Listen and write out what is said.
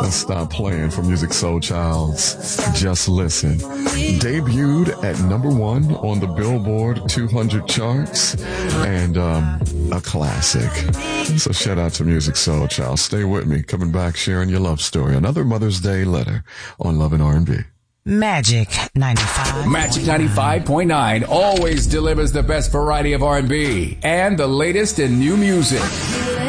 Let's stop playing for Musiq Soulchild's Just Listen. Debuted at #1 on the Billboard 200 charts and a classic. So shout out to Musiq Soulchild. Stay with me. Coming back, sharing your love story. Another Mother's Day letter on Love and R&B. Magic 95. Magic 95.9 always delivers the best variety of R&B and the latest in new music.